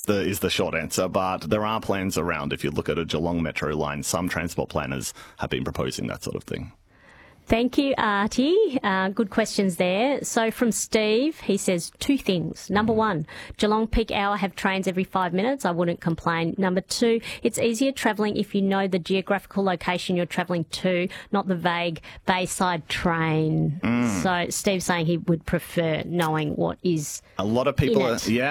the short answer, but there are plans around. If you look at a Geelong Metro line, some transport planners have been proposing that sort of thing. Thank you, Artie. Good questions there. So from Steve, he says 2 things. Number 1, Geelong peak hour have trains every 5 minutes. I wouldn't complain. Number 2, it's easier travelling if you know the geographical location you're travelling to, not the vague Bayside train. So Steve's saying he would prefer knowing what is a lot of people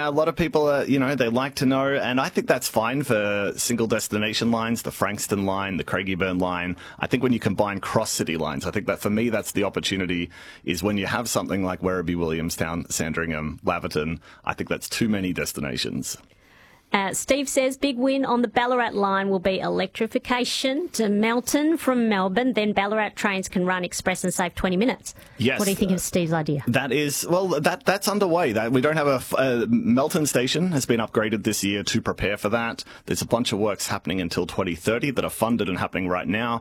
they like to know, and I think that's fine for single destination lines, the Frankston line, the Craigieburn line. I think when you combine cross-city lines, I think that for me, that's the opportunity, is when you have something like Werribee, Williamstown, Sandringham, Laverton. I think that's too many destinations. Steve says big win on the Ballarat line will be electrification to Melton from Melbourne. Then Ballarat trains can run express and save 20 minutes. Yes. What do you think of Steve's idea? That's underway. We don't have a Melton station has been upgraded this year to prepare for that. There's a bunch of works happening until 2030 that are funded and happening right now.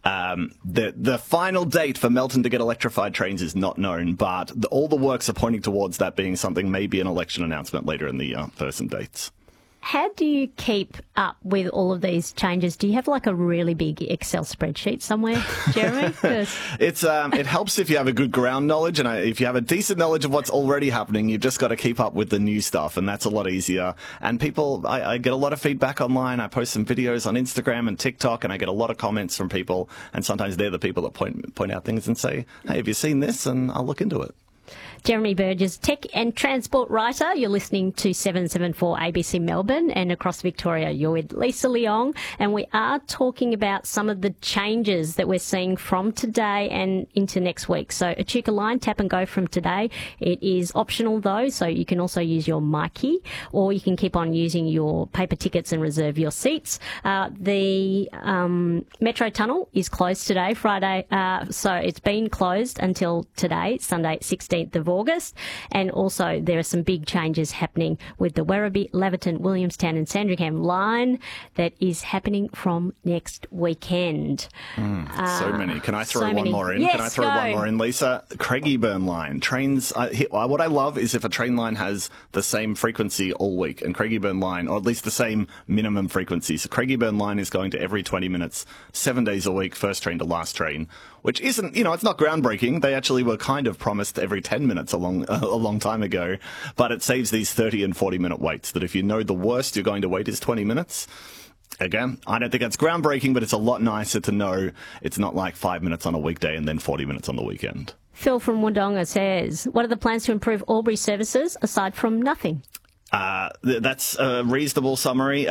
The final date for Melton to get electrified trains is not known, but all the works are pointing towards that being something, maybe an election announcement later in the year for some dates. How do you keep up with all of these changes? Do you have like a really big Excel spreadsheet somewhere, Jeremy? It helps if you have a good ground knowledge, and if you have a decent knowledge of what's already happening, you've just got to keep up with the new stuff, and that's a lot easier. And people, I get a lot of feedback online. I post some videos on Instagram and TikTok, and I get a lot of comments from people, and sometimes they're the people that point out things and say, hey, have you seen this? And I'll look into it. Jeremy Burgess, tech and transport writer. You're listening to 774 ABC Melbourne, and across Victoria you're with Lisa Leong, and we are talking about some of the changes that we're seeing from today and into next week. So Echuca line, tap and go from today. It is optional though, so you can also use your Myki, or you can keep on using your paper tickets and reserve your seats. The Metro Tunnel is closed today, Friday, so it's been closed until today, Sunday 16th of August, and also there are some big changes happening with the Werribee, Laverton, Williamstown and Sandringham line that is happening from next weekend. So many. Can I throw one more in? Yes, Can I throw one more in, Lisa? Craigieburn line. Trains, what I love is if a train line has the same frequency all week, and Craigieburn line, or at least the same minimum frequency. So Craigieburn line is going to every 20 minutes, 7 days a week, first train to last train, which isn't, it's not groundbreaking. They actually were kind of promised every 10 minutes a long time ago, but it saves these 30 and 40-minute waits that if you know the worst you're going to wait is 20 minutes. Again, I don't think that's groundbreaking, but it's a lot nicer to know it's not like 5 minutes on a weekday and then 40 minutes on the weekend. Phil from Wodonga says, what are the plans to improve Albury services aside from nothing? That's a reasonable summary.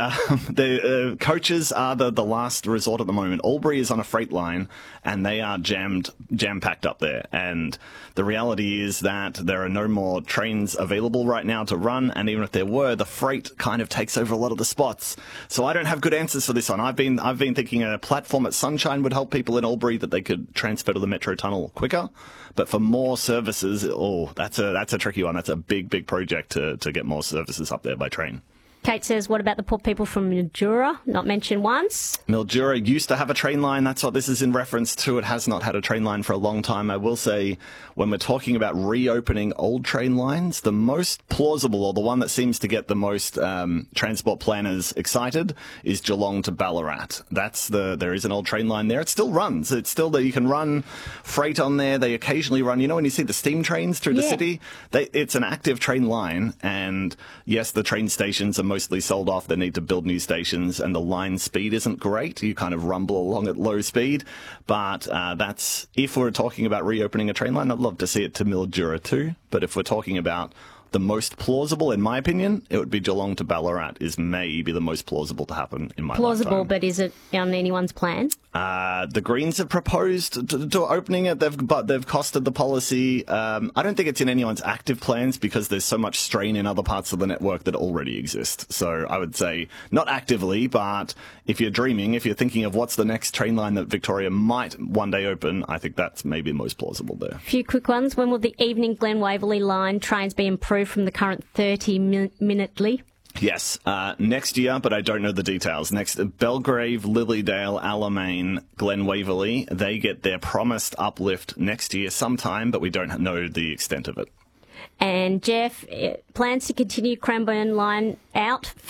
The coaches are the last resort at the moment. Albury is on a freight line, and they are jam-packed up there. And the reality is that there are no more trains available right now to run, and even if there were, the freight kind of takes over a lot of the spots. So I don't have good answers for this one. I've been thinking a platform at Sunshine would help people in Albury, that they could transfer to the Metro Tunnel quicker. But for more services, that's a tricky one. That's a big project to get more services up there by train. Kate says, what about the poor people from Mildura? Not mentioned once. Mildura used to have a train line. That's what this is in reference to. It has not had a train line for a long time. I will say, when we're talking about reopening old train lines, the most plausible, or the one that seems to get the most transport planners excited, is Geelong to Ballarat. There is an old train line there. It still runs. It's still there. You can run freight on there. They occasionally run, when you see the steam trains through the city, it's an active train line. And yes, the train stations are mostly sold off. They need to build new stations, and the line speed isn't great. You kind of rumble along at low speed, but that's, if we're talking about reopening a train line, I'd love to see it to Mildura too. But if we're talking about the most plausible, in my opinion, it would be Geelong to Ballarat is maybe the most plausible to happen in my Plausible, lifetime. but is it on anyone's plan? The Greens have proposed to opening it, but they've costed the policy. I don't think it's in anyone's active plans because there's so much strain in other parts of the network that already exist. So I would say not actively, but if you're dreaming, if you're thinking of what's the next train line that Victoria might one day open, I think that's maybe most plausible there. A few quick ones. When will the evening Glen Waverley line trains be improved from the current 30-minutely? Yes, next year, but I don't know the details. Next, Belgrave, Lilydale, Alamein, Glen Waverley, they get their promised uplift next year sometime, but we don't know the extent of it. And Jeff plans to continue Cranbourne line out